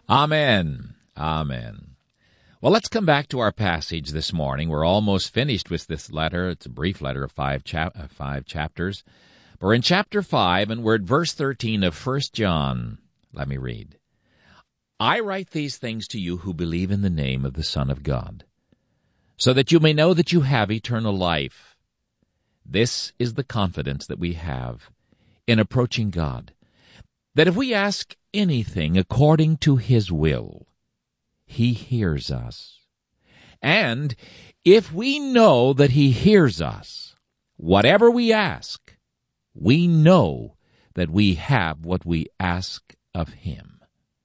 Amen. Amen. Well, let's come back to our passage this morning. We're almost finished with this letter. It's a brief letter of five chapters. We're in chapter 5, and we're at verse 13 of 1 John. Let me read. I write these things to you who believe in the name of the Son of God, so that you may know that you have eternal life. This is the confidence that we have in approaching God, that if we ask anything according to His will, He hears us. And if we know that He hears us, whatever we ask, we know that we have what we ask of Him.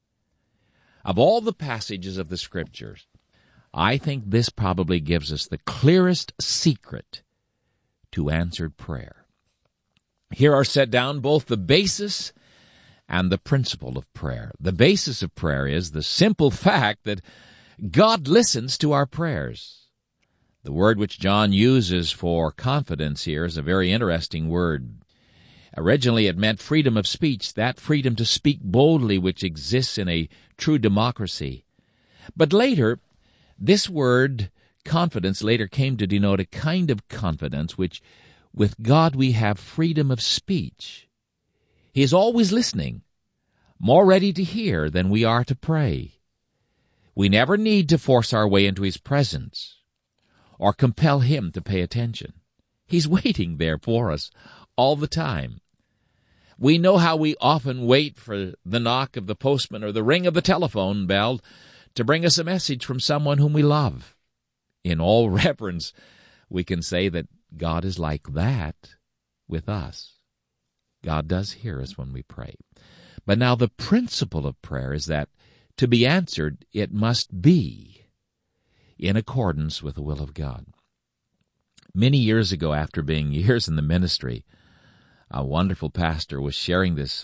Of all the passages of the Scriptures, I think this probably gives us the clearest secret to answered prayer. Here are set down both the basis and the principle of prayer. The basis of prayer is the simple fact that God listens to our prayers. The word which John uses for confidence here is a very interesting word. Originally, it meant freedom of speech, that freedom to speak boldly which exists in a true democracy. But later, this word, confidence, later came to denote a kind of confidence which, with God, we have freedom of speech. He is always listening, more ready to hear than we are to pray. We never need to force our way into His presence or compel Him to pay attention. He's waiting there for us all the time. We know how we often wait for the knock of the postman or the ring of the telephone bell to bring us a message from someone whom we love. In all reverence, we can say that God is like that with us. God does hear us when we pray. But now the principle of prayer is that to be answered, it must be in accordance with the will of God. Many years ago, after being years in the ministry, a wonderful pastor was sharing these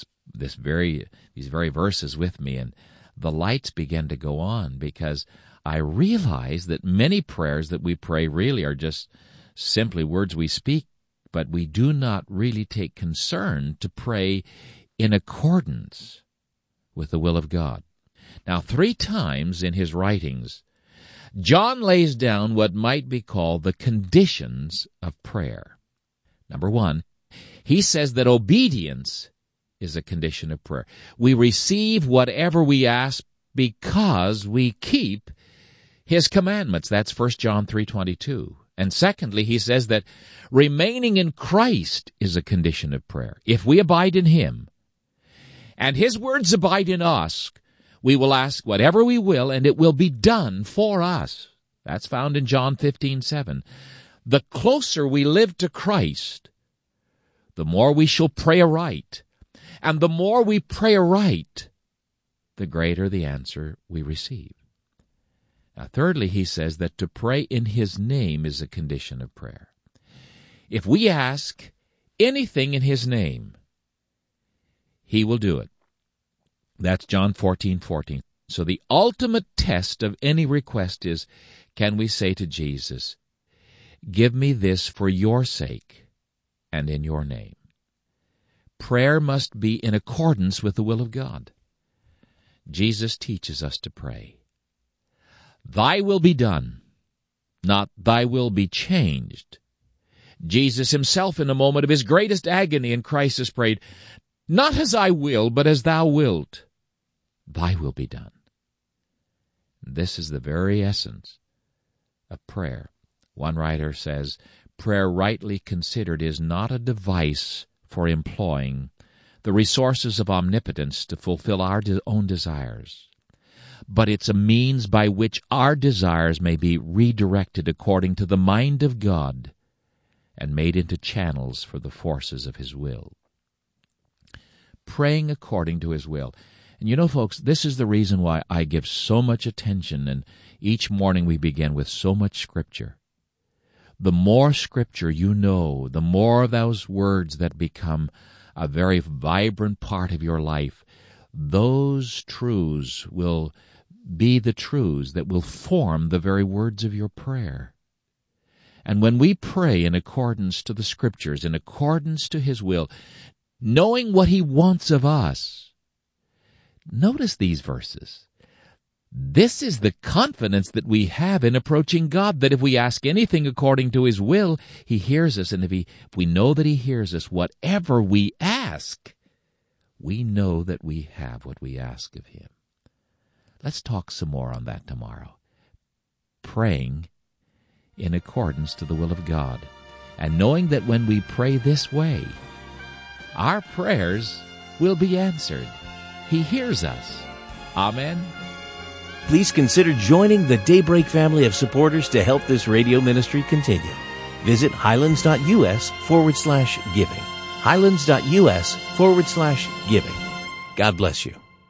very verses with me, and the lights began to go on because I realized that many prayers that we pray really are just simply words we speak, but we do not really take concern to pray in accordance with the will of God. Now, 3 times in his writings, John lays down what might be called the conditions of prayer. Number 1, he says that obedience is a condition of prayer. We receive whatever we ask because we keep His commandments. That's 1 John 3:22. And secondly, he says that remaining in Christ is a condition of prayer. If we abide in Him, and His words abide in us, we will ask whatever we will, and it will be done for us. That's found in John 15:7. The closer we live to Christ, the more we shall pray aright. And the more we pray aright, the greater the answer we receive. Now, thirdly, he says that to pray in His name is a condition of prayer. If we ask anything in His name, He will do it. That's John 14:14. So the ultimate test of any request is, can we say to Jesus, give me this for your sake and in your name? Prayer must be in accordance with the will of God. Jesus teaches us to pray, Thy will be done, not Thy will be changed. Jesus Himself, in a moment of His greatest agony and crisis, prayed, not as I will, but as Thou wilt. Thy will be done. This is the very essence of prayer. One writer says, prayer rightly considered is not a device for employing the resources of omnipotence to fulfill our own desires, but it's a means by which our desires may be redirected according to the mind of God and made into channels for the forces of His will. Praying according to His will. And you know, folks, this is the reason why I give so much attention, and each morning we begin with so much Scripture. The more Scripture you know, the more of those words that become a very vibrant part of your life, those truths will be the truths that will form the very words of your prayer. And when we pray in accordance to the Scriptures, in accordance to His will, knowing what He wants of us, Notice these verses. This is the confidence that we have in approaching God, that if we ask anything according to His will, He hears us. And if we know that He hears us, whatever we ask, we know that we have what we ask of Him. Let's talk some more on that tomorrow. Praying in accordance to the will of God, and knowing that when we pray this way, our prayers will be answered. He hears us. Amen. Please consider joining the Daybreak family of supporters to help this radio ministry continue. Visit highlands.us/giving. highlands.us/giving. God bless you.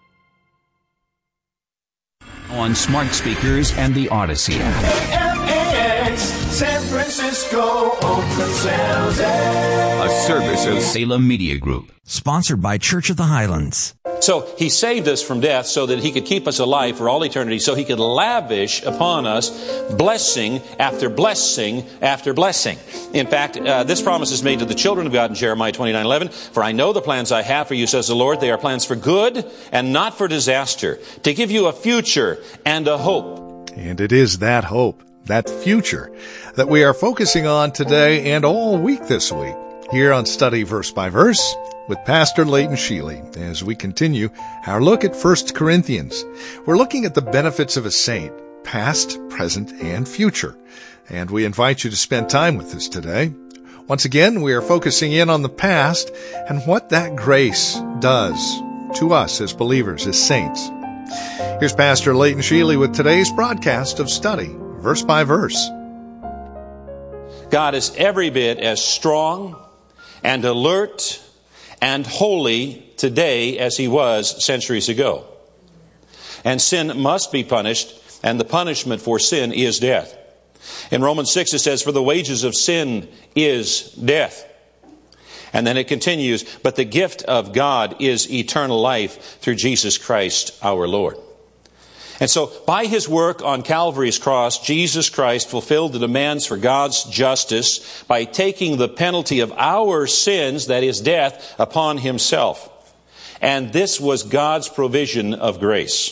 On smart speakers and the Odyssey app. San Francisco, Oakland, San Jose. A service of Salem Media Group. Sponsored by Church of the Highlands. So He saved us from death so that He could keep us alive for all eternity, so He could lavish upon us blessing after blessing after blessing. In fact, this promise is made to the children of God in Jeremiah 29:11. For I know the plans I have for you, says the Lord. They are plans for good and not for disaster, to give you a future and a hope. And it is that hope, that future, that we are focusing on today and all week this week, here on Study Verse by Verse with Pastor Leighton Sheely, as we continue our look at 1 Corinthians. We're looking at the benefits of a saint, past, present, and future. And we invite you to spend time with us today. Once again, we are focusing in on the past and what that grace does to us as believers, as saints. Here's Pastor Leighton Sheely with today's broadcast of Study Verse by Verse. God is every bit as strong and alert and holy today as He was centuries ago. And sin must be punished, and the punishment for sin is death. In Romans 6 it says, for the wages of sin is death. And then it continues, but the gift of God is eternal life through Jesus Christ our Lord. And so, by His work on Calvary's cross, Jesus Christ fulfilled the demands for God's justice by taking the penalty of our sins, that is death, upon Himself. And this was God's provision of grace.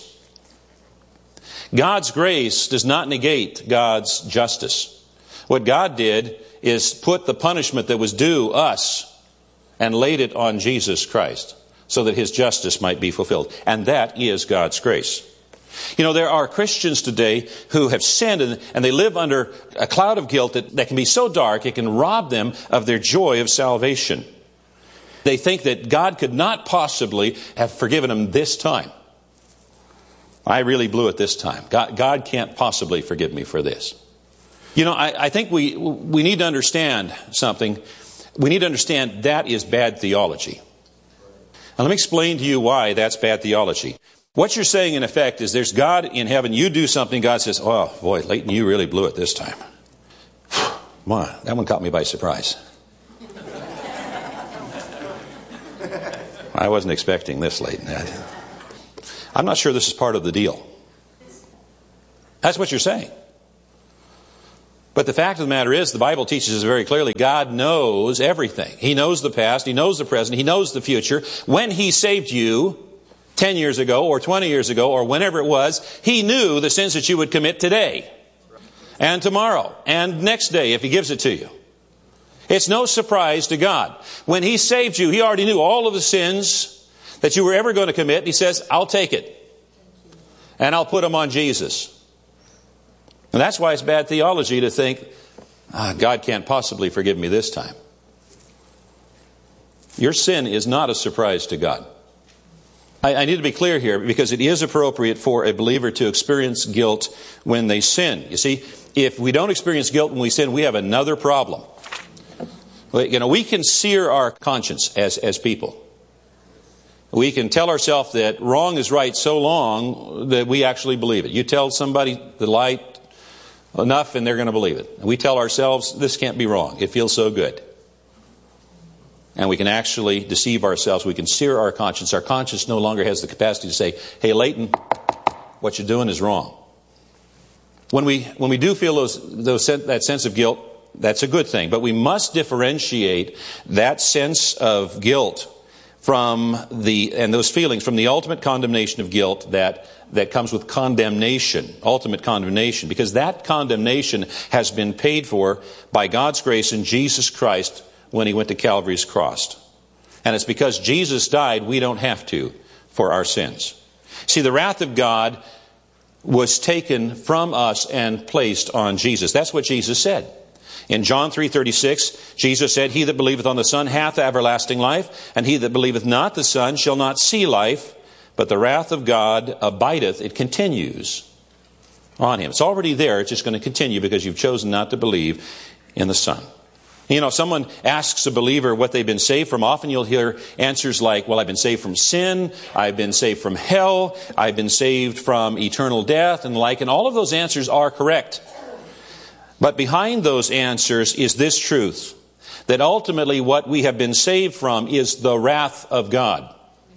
God's grace does not negate God's justice. What God did is put the punishment that was due us and laid it on Jesus Christ so that His justice might be fulfilled. And that is God's grace. You know, there are Christians today who have sinned and they live under a cloud of guilt that can be so dark it can rob them of their joy of salvation. They think that God could not possibly have forgiven them this time. I really blew it this time. God can't possibly forgive me for this. You know, I think we need to understand something. We need to understand that is bad theology. Now let me explain to you why that's bad theology. What you're saying, in effect, is there's God in heaven. You do something, God says, oh, boy, Leighton, you really blew it this time. Man, that one caught me by surprise. I wasn't expecting this, Leighton. I'm not sure this is part of the deal. That's what you're saying. But the fact of the matter is, the Bible teaches us very clearly, God knows everything. He knows the past, He knows the present, He knows the future. When He saved you 10 years ago or 20 years ago or whenever it was, He knew the sins that you would commit today and tomorrow and next day if He gives it to you. It's no surprise to God. When He saved you, He already knew all of the sins that you were ever going to commit. He says, I'll take it and I'll put them on Jesus. And that's why it's bad theology to think, God can't possibly forgive me this time. Your sin is not a surprise to God. I need to be clear here because it is appropriate for a believer to experience guilt when they sin. You see, if we don't experience guilt when we sin, we have another problem. You know, we can sear our conscience as people. We can tell ourselves that wrong is right so long that we actually believe it. You tell somebody the lie enough and they're going to believe it. We tell ourselves this can't be wrong. It feels so good. And we can actually deceive ourselves. We can sear our conscience. Our conscience no longer has the capacity to say, hey, Leighton, what you're doing is wrong. When we do feel that sense of guilt, that's a good thing. But we must differentiate that sense of guilt and those feelings from the ultimate condemnation of guilt that comes with condemnation, ultimate condemnation, because that condemnation has been paid for by God's grace in Jesus Christ when He went to Calvary's cross. And it's because Jesus died, we don't have to for our sins. See, the wrath of God was taken from us and placed on Jesus. That's what Jesus said. In John 3:36, Jesus said, "He that believeth on the Son hath everlasting life, and he that believeth not the Son shall not see life, but the wrath of God abideth," it continues, "on him." It's already there. It's just going to continue because you've chosen not to believe in the Son. You know, someone asks a believer what they've been saved from. Often you'll hear answers like, well, I've been saved from sin, I've been saved from hell, I've been saved from eternal death, and the like. And all of those answers are correct. But behind those answers is this truth, that ultimately what we have been saved from is the wrath of God.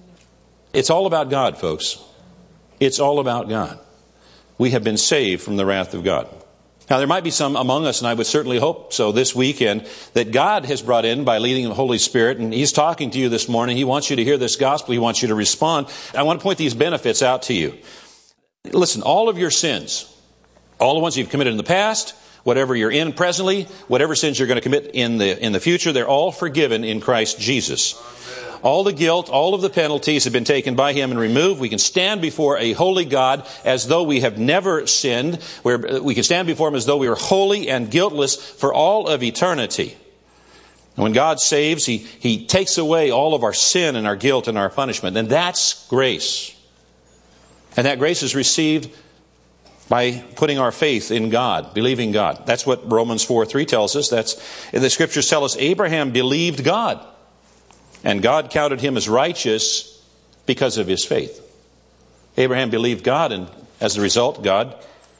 It's all about God, folks. It's all about God. We have been saved from the wrath of God. Now, there might be some among us, and I would certainly hope so this weekend, that God has brought in by leading the Holy Spirit, and He's talking to you this morning. He wants you to hear this gospel. He wants you to respond. I want to point these benefits out to you. Listen, all of your sins, all the ones you've committed in the past, whatever you're in presently, whatever sins you're going to commit in the future, they're all forgiven in Christ Jesus. All the guilt, all of the penalties have been taken by Him and removed. We can stand before a holy God as though we have never sinned. We can stand before Him as though we are holy and guiltless for all of eternity. And when God saves, He takes away all of our sin and our guilt and our punishment. And that's grace. And that grace is received by putting our faith in God, believing God. That's what Romans 4:3 tells us. The Scriptures tell us Abraham believed God, and God counted him as righteous because of his faith. Abraham believed God, and as a result, God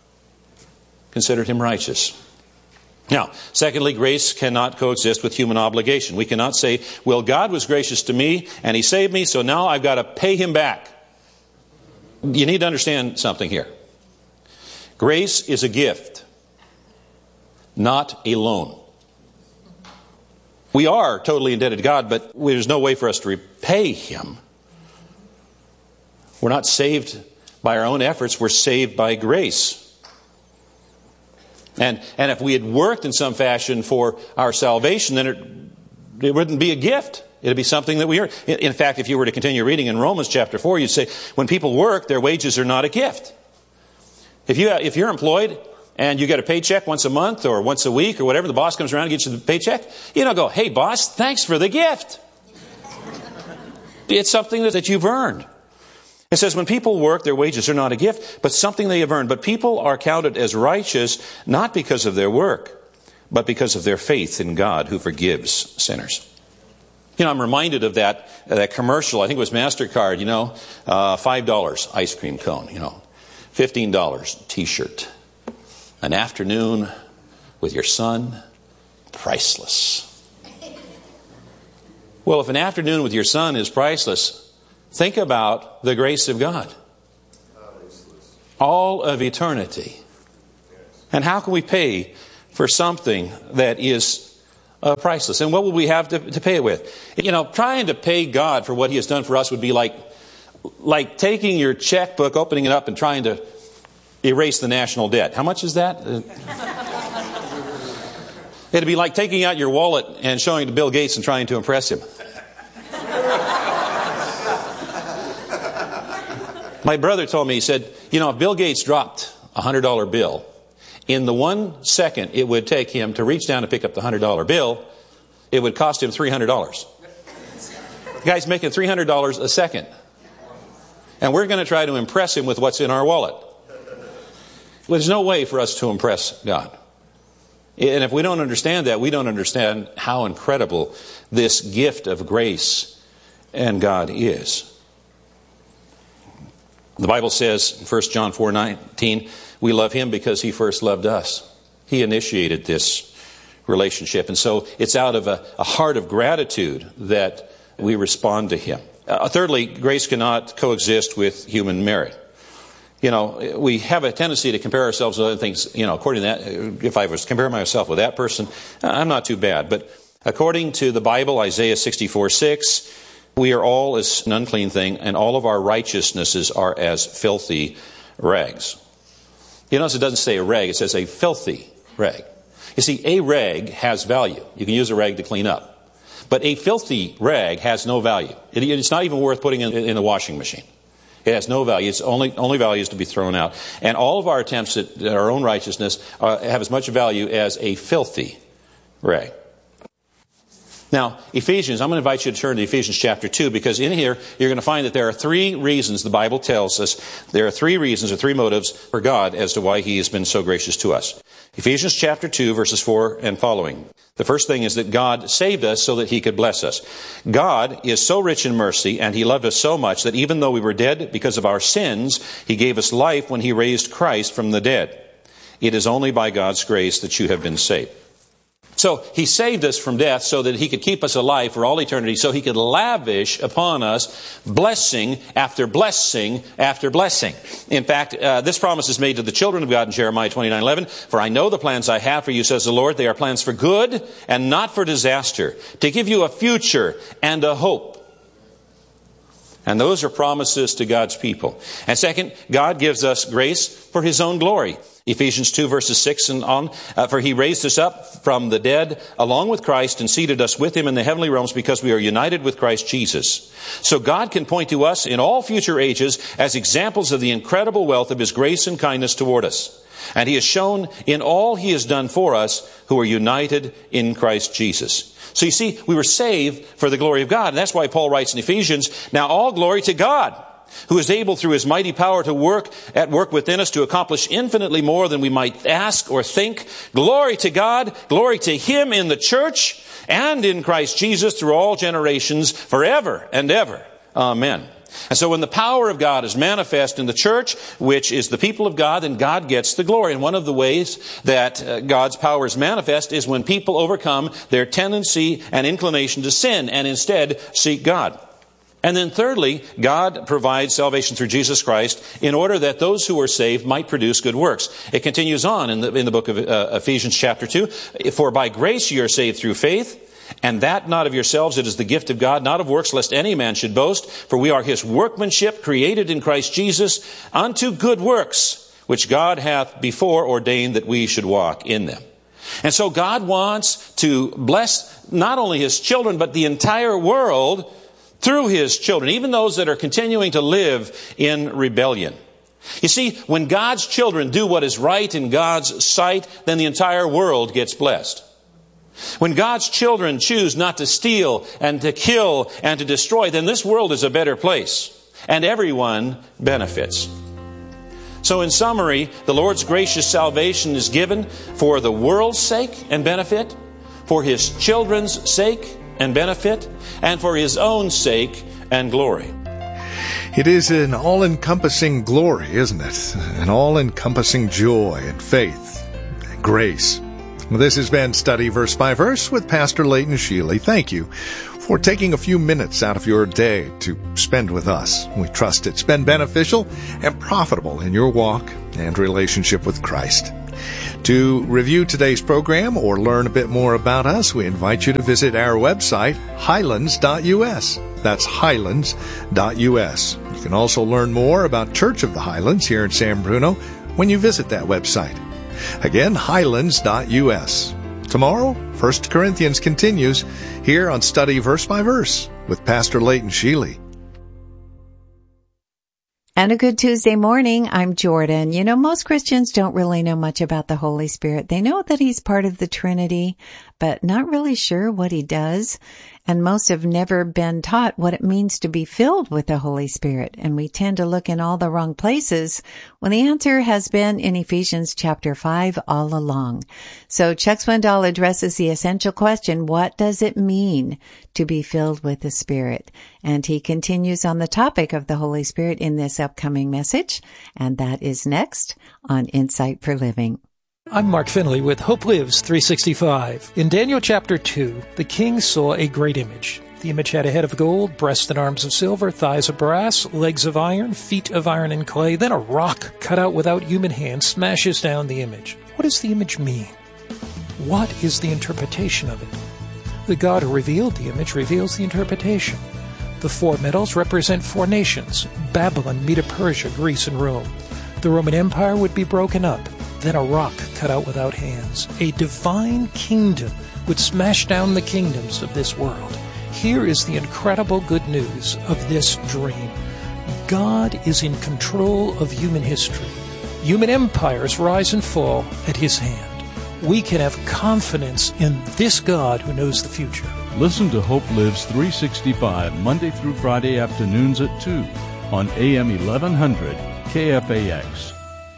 considered him righteous. Now, secondly, grace cannot coexist with human obligation. We cannot say, well, God was gracious to me, and He saved me, so now I've got to pay Him back. You need to understand something here. Grace is a gift, not a loan. We are totally indebted to God, but there's no way for us to repay Him. We're not saved by our own efforts. We're saved by grace. And if we had worked in some fashion for our salvation, then it wouldn't be a gift. It would be something that we earn. In fact, if you were to continue reading in Romans chapter 4, you'd say, when people work, their wages are not a gift. If you're employed and you get a paycheck once a month or once a week or whatever, the boss comes around and gets you the paycheck, you don't go, hey boss, thanks for the gift. It's something that you've earned. It says when people work, their wages are not a gift, but something they have earned. But people are counted as righteous not because of their work, but because of their faith in God who forgives sinners. You know, I'm reminded of that commercial. I think it was MasterCard, $5 ice cream cone, $15 t-shirt. An afternoon with your son, priceless. Well, if an afternoon with your son is priceless, think about the grace of God. All of eternity. And how can we pay for something that is priceless? And what would we have to pay it with? Trying to pay God for what He has done for us would be like taking your checkbook, opening it up, and trying to erase the national debt. How much is that? It'd be like taking out your wallet and showing it to Bill Gates and trying to impress him. My brother told me, he said, if Bill Gates dropped a $100 bill, in the 1 second it would take him to reach down and pick up the $100 bill, it would cost him $300. The guy's making $300 a second. And we're going to try to impress him with what's in our wallet. There's no way for us to impress God. And if we don't understand that, we don't understand how incredible this gift of grace and God is. The Bible says in 1 John 4:19, we love Him because He first loved us. He initiated this relationship. And so it's out of a heart of gratitude that we respond to Him. Thirdly, grace cannot coexist with human merit. We have a tendency to compare ourselves with other things. According to that, if I was to compare myself with that person, I'm not too bad. But according to the Bible, Isaiah 64:6, We are all as an unclean thing, and all of our righteousnesses are as filthy rags. You notice it doesn't say a rag, it says a filthy rag. You see, a rag has value. You can use a rag to clean up. But a filthy rag has no value. It's not even worth putting in the washing machine. It has no value. Its only value is to be thrown out. And all of our attempts at our own righteousness have as much value as a filthy rag. Now, Ephesians, I'm going to invite you to turn to Ephesians chapter 2, because in here you're going to find that there are three reasons the Bible tells us. There are three reasons or three motives for God as to why He has been so gracious to us. Ephesians chapter 2, verses 4 and following. The first thing is that God saved us so that He could bless us. God is so rich in mercy, and He loved us so much that even though we were dead because of our sins, He gave us life when He raised Christ from the dead. It is only by God's grace that you have been saved. So He saved us from death so that He could keep us alive for all eternity, so He could lavish upon us blessing after blessing after blessing. In fact, this promise is made to the children of God in Jeremiah 29:11. For I know the plans I have for you, says the Lord. They are plans for good and not for disaster, to give you a future and a hope. And those are promises to God's people. And second, God gives us grace for His own glory. Ephesians 2 verses 6 and on. For He raised us up from the dead along with Christ and seated us with Him in the heavenly realms, because we are united with Christ Jesus. So God can point to us in all future ages as examples of the incredible wealth of His grace and kindness toward us. And He has shown in all He has done for us who are united in Christ Jesus. So you see, we were saved for the glory of God. And that's why Paul writes in Ephesians, now all glory to God, who is able through His mighty power to work within us to accomplish infinitely more than we might ask or think. Glory to God, glory to Him in the church and in Christ Jesus through all generations, forever and ever. Amen. And so when the power of God is manifest in the church, which is the people of God, then God gets the glory. And one of the ways that God's power is manifest is when people overcome their tendency and inclination to sin and instead seek God. And then thirdly, God provides salvation through Jesus Christ in order that those who are saved might produce good works. It continues on in the book of Ephesians chapter 2. For by grace you are saved through faith, and that not of yourselves, it is the gift of God, not of works, lest any man should boast. For we are His workmanship, created in Christ Jesus, unto good works, which God hath before ordained that we should walk in them. And so God wants to bless not only His children, but the entire world through His children, even those that are continuing to live in rebellion. You see, when God's children do what is right in God's sight, then the entire world gets blessed. When God's children choose not to steal and to kill and to destroy, then this world is a better place, and everyone benefits. So in summary, the Lord's gracious salvation is given for the world's sake and benefit, for His children's sake and benefit, and for His own sake and glory. It is an all-encompassing glory, isn't it? An all-encompassing joy and faith and grace. This has been Study Verse by Verse with Pastor Leighton Sheely. Thank you for taking a few minutes out of your day to spend with us. We trust it's been beneficial and profitable in your walk and relationship with Christ. To review today's program or learn a bit more about us, we invite you to visit our website, highlands.us. That's highlands.us. You can also learn more about Church of the Highlands here in San Bruno when you visit that website. Again, highlands.us. Tomorrow, 1 Corinthians continues here on Study Verse by Verse with Pastor Leighton Sheely. And a good Tuesday morning. I'm Jordan. You know, most Christians don't really know much about the Holy Spirit. They know that He's part of the Trinity, but not really sure what He does. And most have never been taught what it means to be filled with the Holy Spirit. And we tend to look in all the wrong places when the answer has been in Ephesians chapter 5 all along. So Chuck Swindoll addresses the essential question, what does it mean to be filled with the Spirit? And he continues on the topic of the Holy Spirit in this upcoming message. And that is next on Insight for Living. I'm Mark Finley with Hope Lives 365. In Daniel chapter 2, the king saw a great image. The image had a head of gold, breasts and arms of silver, thighs of brass, legs of iron, feet of iron and clay. Then a rock cut out without human hands smashes down the image. What does the image mean? What is the interpretation of it? The God who revealed the image reveals the interpretation. The 4 metals represent 4 nations: Babylon, Medo-Persia, Greece, and Rome. The Roman Empire would be broken up, then a rock cut out without hands. A divine kingdom would smash down the kingdoms of this world. Here is the incredible good news of this dream. God is in control of human history. Human empires rise and fall at His hand. We can have confidence in this God who knows the future. Listen to Hope Lives 365 Monday through Friday afternoons at 2 on AM 1100 KFAX.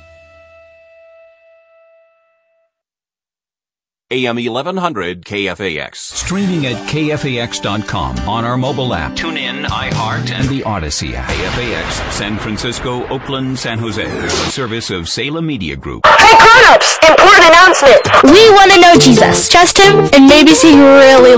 AM 1100 KFAX. Streaming at KFAX.com on our mobile app. Tune in, iHeart, and the Odyssey app. KFAX, San Francisco, Oakland, San Jose. A service of Salem Media Group. Hey, grown-ups! Important announcement! We want to know Jesus. Trust Him and maybe see who really